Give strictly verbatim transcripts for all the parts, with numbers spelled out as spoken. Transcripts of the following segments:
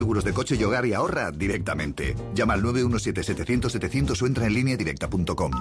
Seguros de coche y hogar y ahorra directamente. Llama al nueve uno siete setecientos setecientos o entra en línea directa punto com.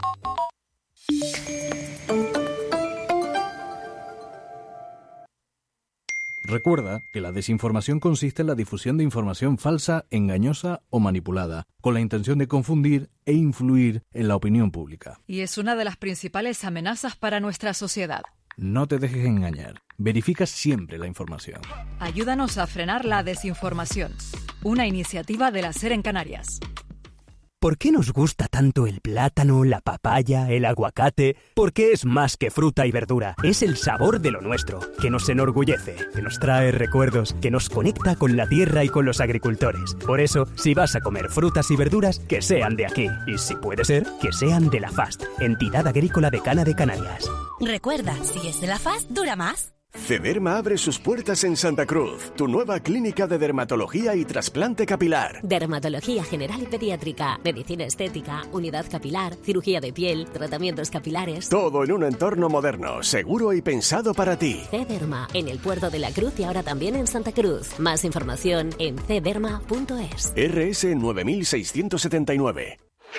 Recuerda que la desinformación consiste en la difusión de información falsa, engañosa o manipulada, con la intención de confundir e influir en la opinión pública. Y es una de las principales amenazas para nuestra sociedad. No te dejes engañar. Verifica siempre la información. Ayúdanos a frenar la desinformación. Una iniciativa de la SER en Canarias. ¿Por qué nos gusta tanto el plátano, la papaya, el aguacate? Porque es más que fruta y verdura. Es el sabor de lo nuestro, que nos enorgullece, que nos trae recuerdos, que nos conecta con la tierra y con los agricultores. Por eso, si vas a comer frutas y verduras, que sean de aquí. Y si puede ser, que sean de la FAST, Entidad Agrícola Decana de Canarias. Recuerda, si es de la FAST, dura más. Cederma abre sus puertas en Santa Cruz, tu nueva clínica de dermatología y trasplante capilar. Dermatología general y pediátrica, medicina estética, unidad capilar, cirugía de piel, tratamientos capilares. Todo en un entorno moderno, seguro y pensado para ti. Cederma, en el Puerto de la Cruz y ahora también en Santa Cruz. Más información en cederma punto es. R S nueve mil seiscientos setenta y nueve.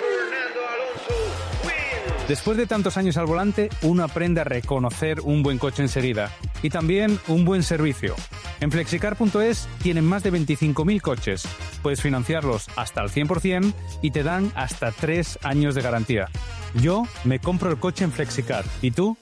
Después de tantos años al volante, uno aprende a reconocer un buen coche enseguida y también un buen servicio. En flexicar punto es tienen más de veinticinco mil coches. Puedes financiarlos hasta al cien por ciento y te dan hasta tres años de garantía. Yo me compro el coche en Flexicar. ¿Y tú?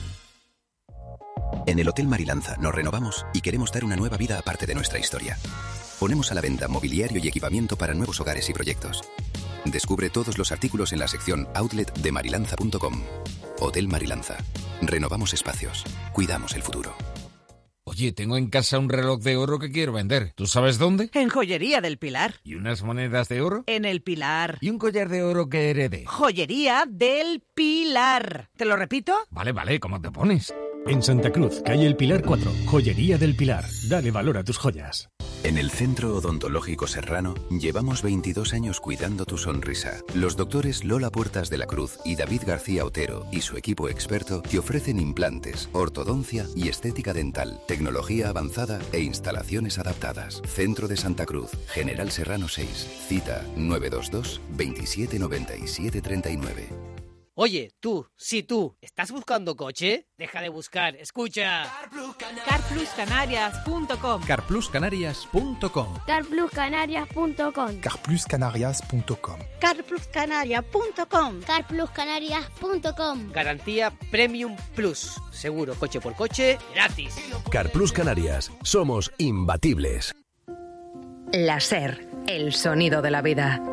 En el Hotel Marilanza nos renovamos y queremos dar una nueva vida aparte de nuestra historia. Ponemos a la venta mobiliario y equipamiento para nuevos hogares y proyectos. Descubre todos los artículos en la sección Outlet de marilanza punto com. Hotel Marilanza. Renovamos espacios. Cuidamos el futuro. Oye, tengo en casa un reloj de oro que quiero vender. ¿Tú sabes dónde? En Joyería del Pilar. ¿Y unas monedas de oro? En el Pilar. ¿Y un collar de oro que herede? Joyería del Pilar. ¿Te lo repito? Vale, vale, ¿cómo te pones? En Santa Cruz, calle El Pilar cuatro, Joyería del Pilar. Dale valor a tus joyas. En el Centro Odontológico Serrano llevamos veintidós años cuidando tu sonrisa. Los doctores Lola Puertas de la Cruz y David García Otero y su equipo experto te ofrecen implantes, ortodoncia y estética dental, tecnología avanzada e instalaciones adaptadas. Centro de Santa Cruz, General Serrano seis, cita nueve dos dos, veintisiete noventa y siete treinta y nueve. Oye, tú, si tú, ¿estás buscando coche? Deja de buscar, escucha. car plus canarias punto com. car plus canarias punto com. car plus canarias punto com. car plus canarias punto com. car plus canarias punto com. car plus canarias punto com. Garantía Premium Plus. Seguro coche por coche, gratis. CarPlus Canarias. Somos imbatibles. La SER, el sonido de la vida.